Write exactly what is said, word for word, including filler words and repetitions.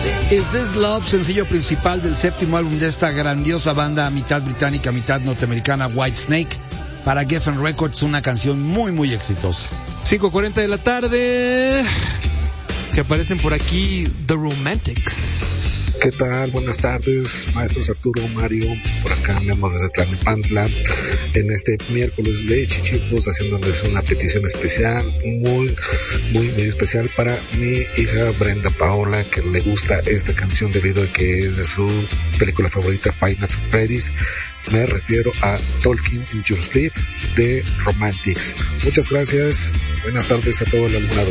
Is This Love, sencillo principal del séptimo álbum de esta grandiosa banda mitad británica, mitad norteamericana, Whitesnake, para Geffen Records, una canción muy muy exitosa. cinco cuarenta de la tarde, se aparecen por aquí The Romantics. ¿Qué tal? Buenas tardes, maestros Arturo, Mario, por acá andamos desde Tlalnepantla en este miércoles de Chichipos, haciéndoles una petición especial, muy, muy, muy especial para mi hija Brenda Paola, que le gusta esta canción debido a que es de su película favorita, Five Nights at Freddy's. Me refiero a Talking in Your Sleep de Romantics. Muchas gracias, buenas tardes a todo el alumnado.